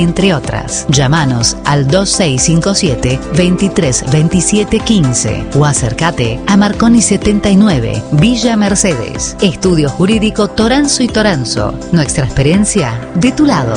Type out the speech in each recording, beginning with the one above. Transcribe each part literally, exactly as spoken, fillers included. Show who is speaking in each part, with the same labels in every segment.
Speaker 1: entre otras. Llámanos al dos seis cinco siete, veintitrés veintisiete quince o acércate a Marconi setenta y nueve, Villa Mercedes. Estudio Jurídico Toranzo y Toranzo. Nuestra experiencia de tu lado.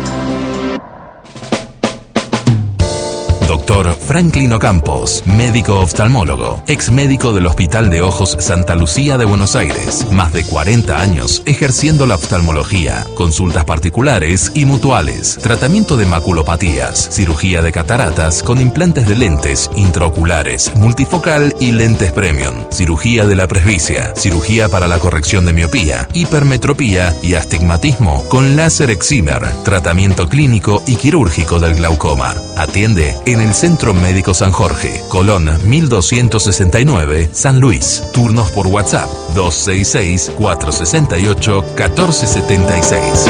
Speaker 2: Doctor Franklin Ocampos, médico oftalmólogo, ex médico del Hospital de Ojos Santa Lucía de Buenos Aires. Más de cuarenta años ejerciendo la oftalmología, consultas particulares y mutuales, tratamiento de maculopatías, cirugía de cataratas con implantes de lentes intraoculares, multifocal y lentes premium, cirugía de la presbicia, cirugía para la corrección de miopía, hipermetropía y astigmatismo con láser excimer, tratamiento clínico y quirúrgico del glaucoma. Atiende en el Centro Médico San Jorge, Colón mil doscientos sesenta y nueve, San Luis. Turnos por WhatsApp dos seis seis, cuatro seis ocho, uno cuatro siete seis.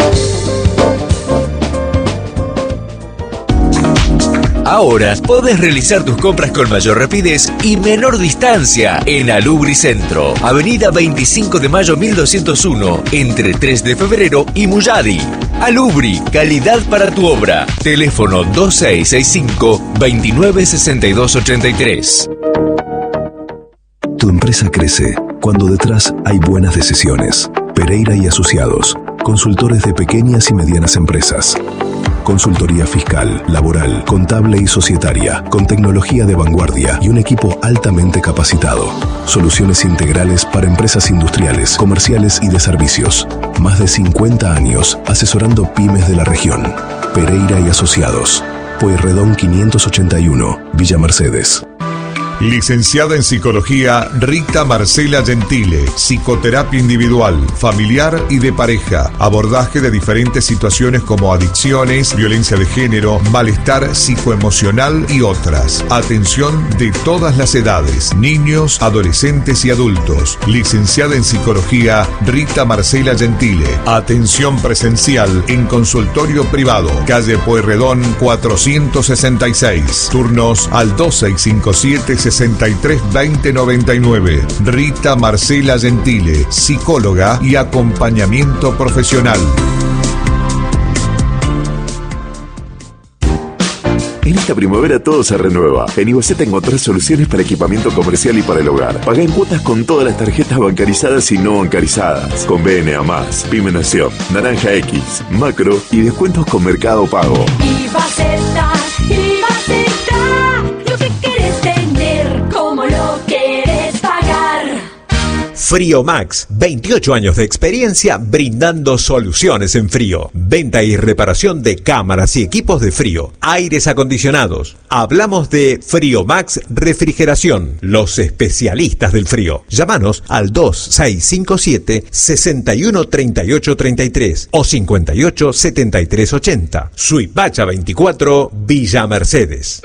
Speaker 3: Ahora podés realizar tus compras con mayor rapidez y menor distancia en Alubri Centro, Avenida veinticinco de mayo mil doscientos uno, entre tres de febrero y Muyadi. Alubri, calidad para tu obra. Teléfono dos seis seis cinco, veintinueve sesenta y dos ochenta y tres.
Speaker 4: Tu empresa crece cuando detrás hay buenas decisiones. Pereira y Asociados, consultores de pequeñas y medianas empresas. Consultoría fiscal, laboral, contable y societaria, con tecnología de vanguardia y un equipo altamente capacitado. Soluciones integrales para empresas industriales, comerciales y de servicios. Más de cincuenta años asesorando pymes de la región. Pereira y Asociados. Pueyrredón quinientos ochenta y uno, Villa Mercedes.
Speaker 5: Licenciada en Psicología Rita Marcela Gentile, psicoterapia individual, familiar y de pareja, abordaje de diferentes situaciones como adicciones, violencia de género, malestar psicoemocional y otras. Atención de todas las edades, niños, adolescentes y adultos. Licenciada en Psicología Rita Marcela Gentile. Atención presencial en consultorio privado, calle Pueyrredón cuatrocientos sesenta y seis. Turnos al dos seis cinco siete, sesenta y tres veinte noventa y nueve. Rita Marcela Gentile, psicóloga y acompañamiento profesional.
Speaker 6: En esta primavera todo se renueva. En Iguaceta encontrás soluciones para equipamiento comercial y para el hogar. Pagá en cuotas con todas las tarjetas bancarizadas y no bancarizadas. Con B N A más, Pyme Nación, Naranja X, Macro y descuentos con Mercado Pago.
Speaker 7: Iguaceta, Iguaceta, lo que querés tener, como lo querés pagar.
Speaker 3: Frío Max, veintiocho años de experiencia brindando soluciones en frío. Venta y reparación de cámaras y equipos de frío, aires acondicionados. Hablamos de Frío Max Refrigeración, los especialistas del frío. Llámanos al dos seis cinco siete, sesenta y uno treinta y ocho treinta y tres o cincuenta y ocho setenta y tres ochenta. Suipacha veinticuatro, Villa Mercedes.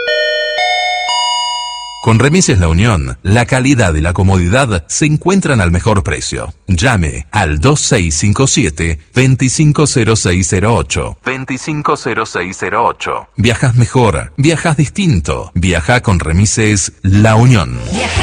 Speaker 2: Con Remises La Unión, la calidad y la comodidad se encuentran al mejor precio. Llame al dos seis cinco siete, veinticinco cero seis cero ocho. veinticinco cero seis cero ocho. Viajas mejor, viajas distinto. Viaja con Remises La Unión.
Speaker 7: Viaja